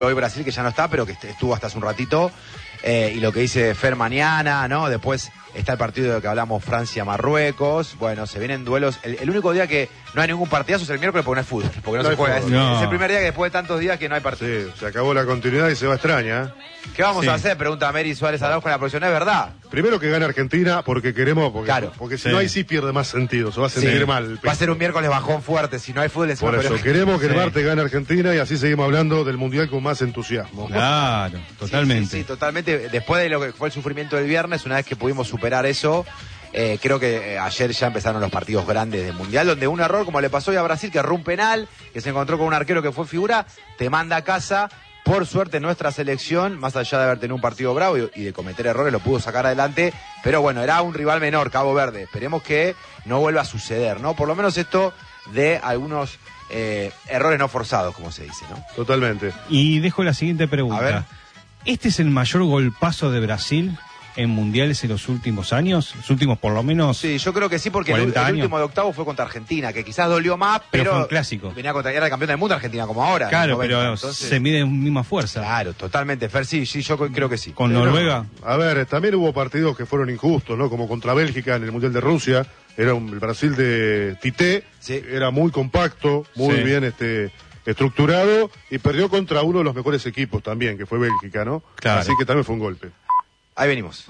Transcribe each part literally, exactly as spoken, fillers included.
Hoy Brasil, que ya no está, pero que estuvo hasta hace un ratito, eh, y lo que dice Fer mañana, ¿no? Después está el partido de que hablamos, Francia-Marruecos. Bueno, se vienen duelos. El, el único día que no hay ningún partidazo es el miércoles porque no es fútbol, porque no, no se juega. Es, no. es el primer día que después de tantos días que no hay partido. Sí, se acabó la continuidad y se va extraña. ¿Qué vamos sí. a hacer? Pregunta Mary Suárez Araujo en la producción. ¿Es verdad? Primero que gane Argentina porque queremos, porque, claro. porque si sí. no ahí sí pierde más sentido, se va a sentir sí. mal. Va a ser un miércoles bajón fuerte, si no hay fútbol encima. Por eso, pero... queremos que sí. el martes gane Argentina y así seguimos hablando del Mundial con más entusiasmo. Claro, totalmente. Sí, sí, sí, totalmente. Después de lo que fue el sufrimiento del viernes, una vez que pudimos superar eso, eh, creo que eh, ayer ya empezaron los partidos grandes del Mundial, donde un error, como le pasó hoy a Brasil, que erró un penal, que se encontró con un arquero que fue figura, te manda a casa. Por suerte nuestra selección, más allá de haber tenido un partido bravo y, y de cometer errores, lo pudo sacar adelante, pero bueno, era un rival menor, Cabo Verde. Esperemos que no vuelva a suceder, ¿no? Por lo menos esto de algunos eh, errores no forzados, como se dice, ¿no? Totalmente. Y dejo la siguiente pregunta. A ver. ¿Este es el mayor golpazo de Brasil en mundiales en los últimos años? ¿Los últimos por lo menos? Sí, yo creo que sí, porque el, el último de octavo fue contra Argentina, que quizás dolió más, pero, pero fue un clásico. Venía contra, era el campeón del mundo Argentina, como ahora. Claro, noventa, pero entonces... se mide en misma fuerza. Claro, totalmente. Fer, sí, sí, yo creo que sí. ¿Con pero, Noruega? A ver, también hubo partidos que fueron injustos, ¿no? Como contra Bélgica en el Mundial de Rusia, era un, el Brasil de Tite, sí. era muy compacto, muy sí. bien este estructurado, y perdió contra uno de los mejores equipos también, que fue Bélgica, ¿no? Claro. Así que también fue un golpe. Ahí venimos.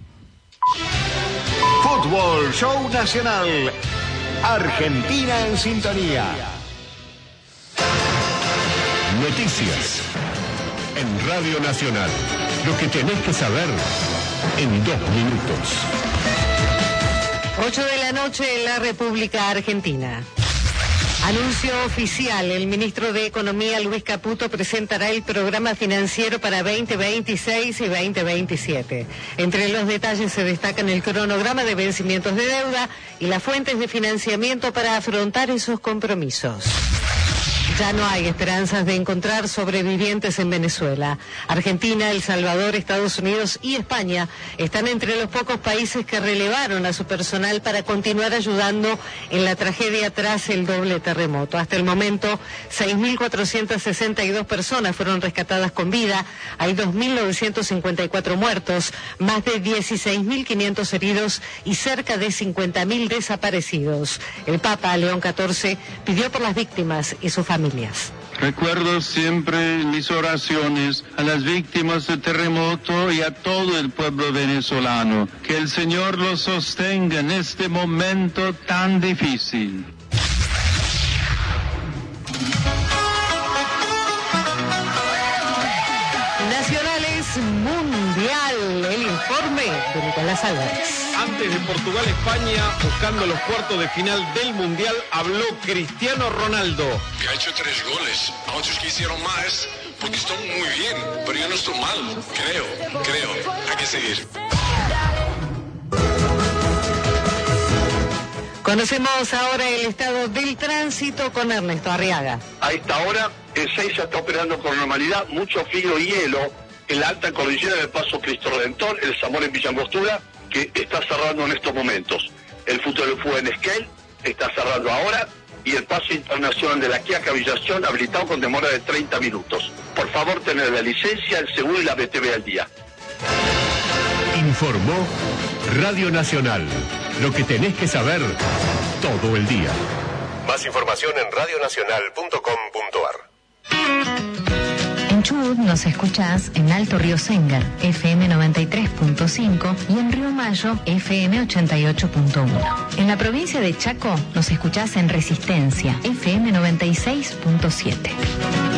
Fútbol Show Nacional. Argentina en sintonía. Noticias en Radio Nacional. Lo que tenés que saber en dos minutos. ocho de la noche en la República Argentina. Anuncio oficial, el ministro de Economía, Luis Caputo, presentará el programa financiero para veinte veintiséis y veinte veintisiete. Entre los detalles se destacan el cronograma de vencimientos de deuda y las fuentes de financiamiento para afrontar esos compromisos. Ya no hay esperanzas de encontrar sobrevivientes en Venezuela. Argentina, El Salvador, Estados Unidos y España están entre los pocos países que relevaron a su personal para continuar ayudando en la tragedia tras el doble terremoto. Hasta el momento, seis mil cuatrocientas sesenta y dos personas fueron rescatadas con vida, hay dos mil novecientos cincuenta y cuatro muertos, más de dieciséis mil quinientos heridos y cerca de cincuenta mil desaparecidos. El Papa León catorce pidió por las víctimas y sus familias. Recuerdo siempre mis oraciones a las víctimas del terremoto y a todo el pueblo venezolano. Que el Señor los sostenga en este momento tan difícil. Nacionales Mundial, el informe de Nicolás Álvarez. Antes de Portugal-España, buscando los cuartos de final del Mundial, habló Cristiano Ronaldo. Que ha hecho tres goles, a otros que hicieron más, porque están muy bien, pero yo no estoy mal, creo, creo, hay que seguir. Conocemos ahora el estado del tránsito con Ernesto Arriaga. A esta hora, el seis está operando con normalidad, mucho frío y hielo en la alta cordillera del Paso Cristo Redentor, el Zamora en Villa Angostura, que está cerrando en estos momentos. El Futuro Fue en Esquel está cerrando ahora y el paso internacional de la Quiaca Villación habilitado con demora de treinta minutos. Por favor, tener la licencia, el seguro y la B T V al día. Informó Radio Nacional. Lo que tenés que saber todo el día. Más información en radio nacional punto com punto ar. En Chubut nos escuchás en Alto Río Sengar, F M noventa y tres punto cinco y en Río Mayo, F M ochenta y ocho punto uno. En la provincia de Chaco nos escuchás en Resistencia, F M noventa y seis punto siete.